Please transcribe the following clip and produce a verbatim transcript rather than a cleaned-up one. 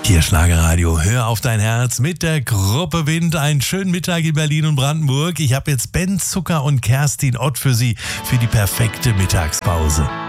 Hier Schlagerradio, hör auf dein Herz mit der Gruppe Wind. Einen schönen Mittag in Berlin und Brandenburg. Ich habe jetzt Ben Zucker und Kerstin Ott für Sie für die perfekte Mittagspause.